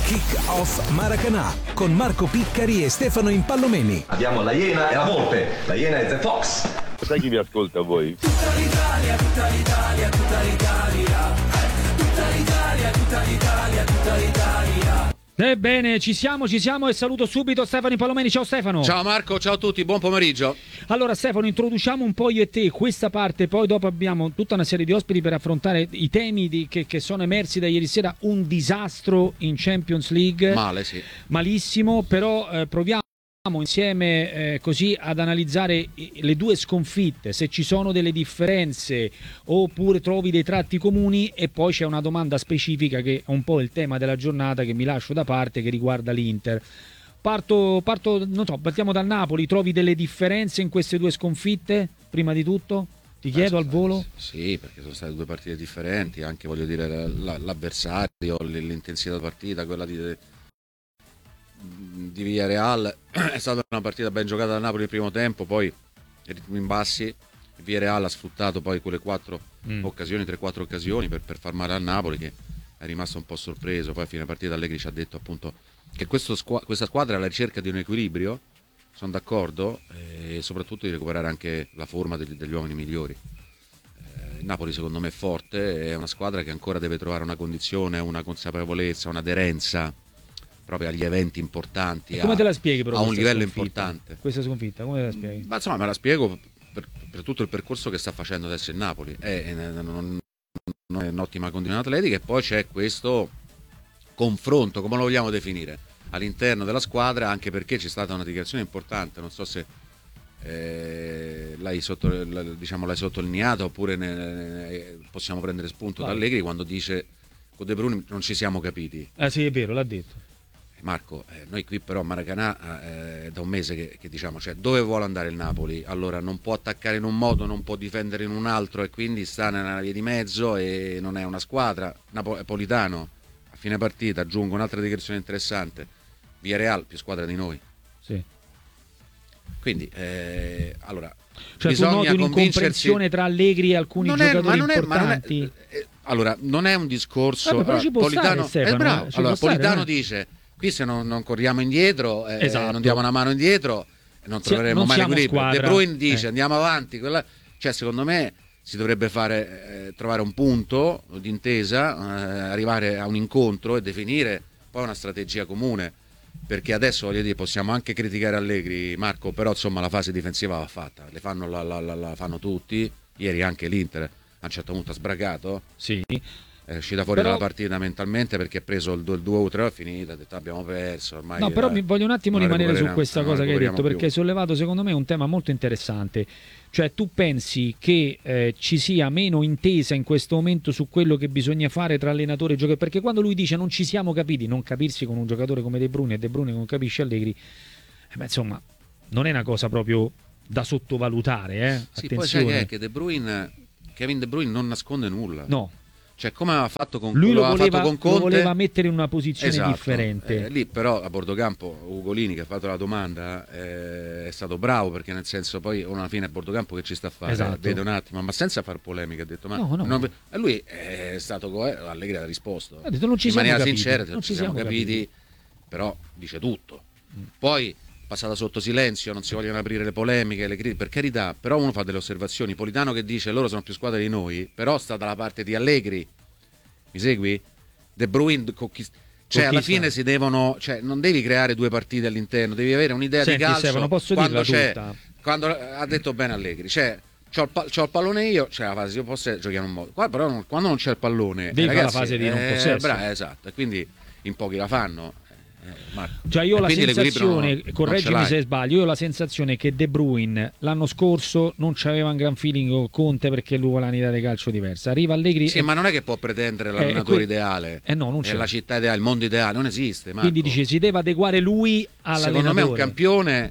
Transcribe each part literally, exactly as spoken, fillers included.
Kick Off Maracanã con Marco Piccari e Stefano Impallomeni. Abbiamo la Iena e la Volpe. La Iena è The Fox. Sai chi vi ascolta a voi? Tutta l'Italia, tutta l'Italia, tutta l'Italia, eh, tutta l'Italia, tutta l'Italia, tutta l'Italia. Ebbene, ci siamo, ci siamo e saluto subito Stefano Impallomeni. Ciao Stefano. Ciao Marco, ciao a tutti, buon pomeriggio. Allora Stefano, introduciamo un po' io e te questa parte, poi dopo abbiamo tutta una serie di ospiti per affrontare i temi di, che, che sono emersi da ieri sera. Un disastro in Champions League. Male, sì. Malissimo, però eh, proviamo insieme eh, così ad analizzare le due sconfitte, se ci sono delle differenze oppure trovi dei tratti comuni, e poi c'è una domanda specifica che è un po' il tema della giornata che mi lascio da parte, che riguarda l'Inter. Parto, parto non so, partiamo dal Napoli. Trovi delle differenze in queste due sconfitte? Prima di tutto ti chiedo al volo. Sì, perché sono state due partite differenti, anche voglio dire l'avversario, l'intensità della partita, quella di di Villarreal è stata una partita ben giocata da Napoli il primo tempo, poi ritmi in bassi. Villarreal ha sfruttato poi quelle quattro mm. occasioni, tre quattro occasioni per, per far male al Napoli, che è rimasto un po' sorpreso. Poi a fine partita Allegri ci ha detto appunto che questo squ- questa squadra è alla ricerca di un equilibrio, sono d'accordo, e soprattutto di recuperare anche la forma degli, degli uomini migliori. eh, il Napoli secondo me è forte, è una squadra che ancora deve trovare una condizione, una consapevolezza, un'aderenza proprio agli eventi importanti. E come a, te la spieghi però a un livello sconfitta? importante Questa sconfitta come te la spieghi? Ma insomma me la spiego per, per tutto il percorso che sta facendo adesso il Napoli. È, è, non, non è un'ottima condizione atletica, e poi c'è questo confronto, come lo vogliamo definire, all'interno della squadra, anche perché c'è stata una dichiarazione importante, non so se eh, l'hai, sotto, diciamo, l'hai sottolineata oppure ne, ne, possiamo prendere spunto da Allegri quando dice con De Bruyne non ci siamo capiti. Ah sì, è vero, l'ha detto Marco. eh, noi qui però a Maracanã eh, da un mese che, che diciamo, cioè, dove vuole andare il Napoli? Allora non può attaccare in un modo, non può difendere in un altro, e quindi sta nella via di mezzo e non è una squadra. Napolitano a fine partita, aggiungo un'altra dichiarazione interessante: Villarreal più squadra di noi. Sì. Quindi eh, allora cioè, bisogna tu noti un'incomprensione tra Allegri e alcuni non è, giocatori non è, importanti. Non è, eh, allora non è un discorso. Vabbè, allora, Politano, stare, è bravo. Allora, stare, Politano eh? dice: qui se non, non corriamo indietro, eh, esatto. non diamo una mano indietro, non troveremo non mai l'equilibrio. squadra. De Bruyne dice eh. andiamo avanti, quella... cioè secondo me si dovrebbe fare eh, trovare un punto d'intesa, eh, arrivare a un incontro e definire poi una strategia comune, perché adesso voglio dire possiamo anche criticare Allegri, Marco, però insomma la fase difensiva va fatta, le fanno, la, la, la, la fanno tutti. Ieri anche l'Inter a un certo punto ha sbragato, sì, è uscita fuori però... dalla partita mentalmente perché ha preso il due o tre, è finita, ha detto abbiamo perso ormai. No, però mi voglio un attimo rimanere su questa cosa che hai detto, perché più. hai sollevato secondo me un tema molto interessante. Cioè tu pensi che eh, ci sia meno intesa in questo momento su quello che bisogna fare tra allenatore e giocatore? Perché quando lui dice non ci siamo capiti, non capirsi con un giocatore come De Bruyne e De Bruyne non capisce Allegri, eh beh, insomma non è una cosa proprio da sottovalutare, eh? Sì, attenzione. poi sai che è che De Bruyne, Kevin De Bruyne non nasconde nulla. No. Cioè come aveva fatto con lui lo aveva voleva, fatto con Conte, lo voleva mettere in una posizione esatto. differente. Eh, lì però a Bordocampo Ugolini, che ha fatto la domanda, eh, è stato bravo, perché nel senso poi alla fine è Bordocampo che ci sta a fare, esatto. vede un attimo, ma senza far polemica, ha detto ma no, no. Non, e lui è stato co- Allegri ha risposto ha detto, non ci in maniera capiti. sincera, non non ci ci siamo capiti, capiti, però dice tutto. Mm. Poi passata sotto silenzio, non si vogliono aprire le polemiche, le critiche, per carità, però uno fa delle osservazioni. Politano che dice loro sono più squadra di noi, però sta dalla parte di Allegri. Mi segui? De Bruyne conquist... cioè alla fine si devono, cioè non devi creare due partite all'interno, devi avere un'idea Senti, di calcio. Stefano, posso quando c'è tutta. quando ha detto bene Allegri, cioè c'ho il, pa- c'ho il pallone io, cioè la fase io posso giochiamo un modo. Qua però non, quando non c'è il pallone, devi eh, ragazzi, fare la fase di non possesso. Bra- esatto, e quindi in pochi la fanno. Marco. Cioè io ho la sensazione, non, correggimi non se sbaglio, io ho la sensazione che De Bruyne l'anno scorso non c'aveva un gran feeling con Conte perché lui vuole un'idea di calcio diversa. Arriva Allegri sì, e... ma non è che può pretendere l'allenatore eh, que... ideale, eh no, non c'è. È la città ideale, il mondo ideale, non esiste, Marco. Quindi dice si deve adeguare lui all'allenatore. Secondo me è un campione.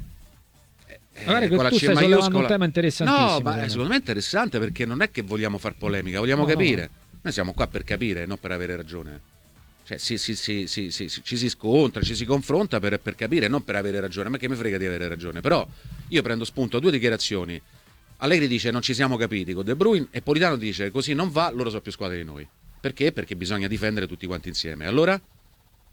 Magari che tu stai sollevando un tema interessantissimo. No, ma secondo me è interessante perché non è che vogliamo far polemica, vogliamo no, capire. No. Noi siamo qua per capire, non per avere ragione. Cioè, sì, sì, sì, sì, sì, sì, ci si scontra, ci si confronta per, per capire, non per avere ragione. A me che mi frega di avere ragione. Però io prendo spunto a due dichiarazioni. Allegri dice non ci siamo capiti con De Bruyne e Politano dice così non va, loro sono più squadre di noi. Perché? Perché bisogna difendere tutti quanti insieme. Allora?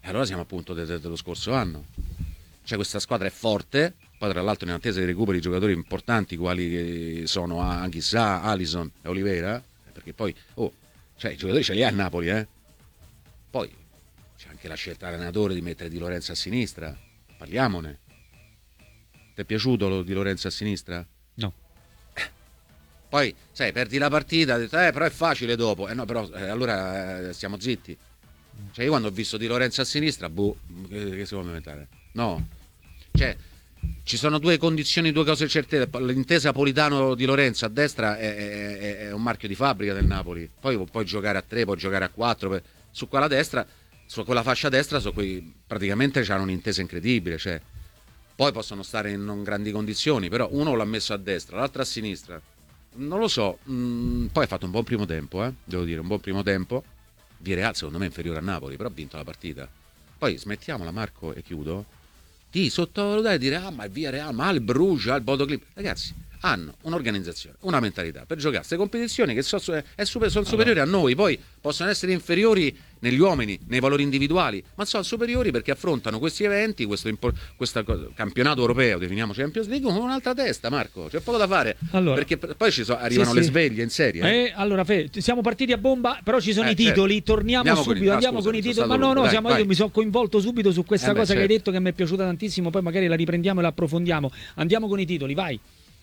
E allora siamo appunto de- de- dello scorso anno. Cioè questa squadra è forte, poi tra l'altro in attesa di recuperi giocatori importanti quali sono Anghissà, Alisson e Oliveira, perché poi oh, cioè, i giocatori ce li ha a Napoli, eh? Poi c'è anche la scelta dell'allenatore di mettere Di Lorenzo a sinistra, parliamone. Ti è piaciuto lo Di Lorenzo a sinistra? No. Poi, sai, perdi la partita, detto, eh, però è facile dopo. Eh no, però eh, allora eh, stiamo zitti. Cioè io quando ho visto Di Lorenzo a sinistra, boh, che, che si può inventare? No. Cioè, ci sono due condizioni, due cose certe. L'intesa Politano-Di Lorenzo a destra è, è, è un marchio di fabbrica del Napoli. Poi puoi giocare a tre, puoi giocare a quattro. Per... Su quella destra, su quella fascia destra, su cui praticamente c'hanno un'intesa incredibile. Cioè, poi possono stare in non grandi condizioni, però uno l'ha messo a destra, l'altro a sinistra. Non lo so. Mm, poi ha fatto un buon primo tempo, eh? Devo dire, un buon primo tempo. Villarreal secondo me è inferiore a Napoli, però ha vinto la partita. Poi smettiamola, Marco, e chiudo, di sottovalutare e dire ah ma il Villarreal, ma il Bruges, il Bodo Glimt. Ragazzi, hanno un'organizzazione, una mentalità per giocare queste competizioni che so, è super, sono superiori a noi. Poi possono essere inferiori negli uomini, nei valori individuali, ma sono superiori perché affrontano questi eventi, questo, questo campionato europeo, definiamo Champions League, con un'altra testa, Marco. C'è poco da fare, allora, perché poi ci so, arrivano sì, le sì. sveglie in serie. Eh? Eh, allora, Fe, siamo partiti a bomba, però ci sono Eh, i titoli. certo. Torniamo Andiamo subito, con i- ah, andiamo scusa, con i sono titoli. Ma stato no, no, lungo. siamo, Dai, io vai. mi sono coinvolto subito su questa Eh beh, cosa che hai certo. detto che mi è piaciuta tantissimo. Poi magari la riprendiamo e la approfondiamo. Andiamo con i titoli, vai.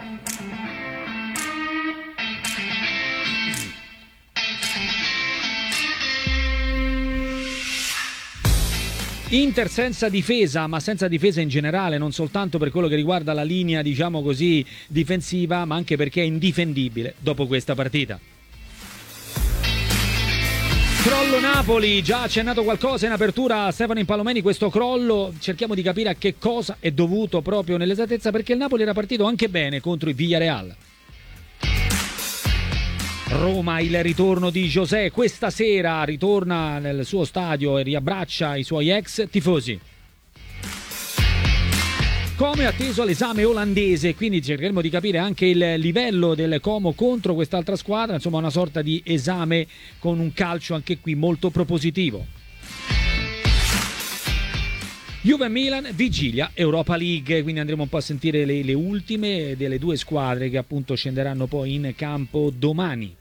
Inter senza difesa, ma senza difesa in generale, non soltanto per quello che riguarda la linea, diciamo così, difensiva, ma anche perché è indifendibile dopo questa partita. Crollo Napoli, già accennato qualcosa in apertura a Stefano Impallomeni, questo crollo, cerchiamo di capire a che cosa è dovuto proprio nell'esattezza, perché il Napoli era partito anche bene contro il Villarreal. Roma, il ritorno di José, questa sera ritorna nel suo stadio e riabbraccia i suoi ex tifosi. Come atteso l'esame olandese, quindi cercheremo di capire anche il livello del Como contro quest'altra squadra, insomma una sorta di esame con un calcio anche qui molto propositivo. Juve Milan, vigilia Europa League, quindi andremo un po' a sentire le, le ultime delle due squadre che appunto scenderanno poi in campo domani.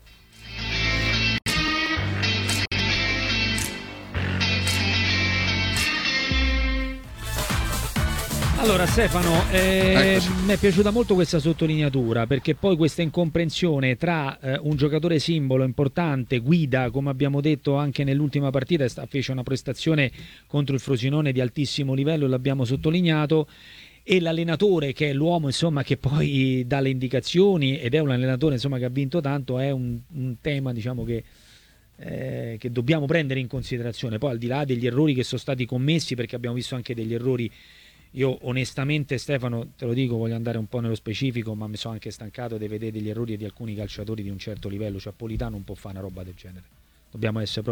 Allora Stefano, eh, mi è piaciuta molto questa sottolineatura, perché poi questa incomprensione tra eh, un giocatore simbolo importante, guida, come abbiamo detto anche nell'ultima partita, sta, fece una prestazione contro il Frosinone di altissimo livello, l'abbiamo sottolineato, e l'allenatore che è l'uomo insomma che poi dà le indicazioni ed è un allenatore insomma che ha vinto tanto, è un, un tema diciamo che Eh, che dobbiamo prendere in considerazione, poi al di là degli errori che sono stati commessi, perché abbiamo visto anche degli errori. Io onestamente Stefano, te lo dico, voglio andare un po' nello specifico, ma mi sono anche stancato di vedere degli errori di alcuni calciatori di un certo livello, cioè Politano non può fare una roba del genere, dobbiamo essere proprio